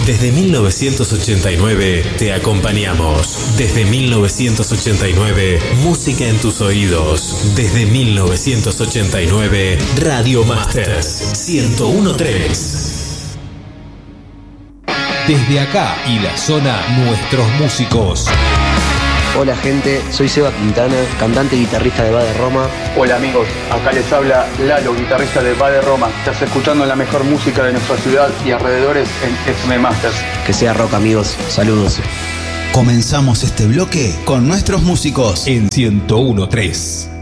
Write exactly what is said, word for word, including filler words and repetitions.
Desde mil novecientos ochenta y nueve te acompañamos. Desde mil novecientos ochenta y nueve, música en tus oídos. Desde mil novecientos ochenta y nueve, Radio Masters ciento uno punto tres. Desde acá y la zona, nuestros músicos. Hola gente, soy Seba Quintana, cantante y guitarrista de Bade Roma. Hola amigos, acá les habla Lalo, guitarrista de Bade Roma. Estás escuchando la mejor música de nuestra ciudad y alrededores en F M Masters. Que sea rock amigos, saludos. Comenzamos este bloque con nuestros músicos en ciento uno punto tres.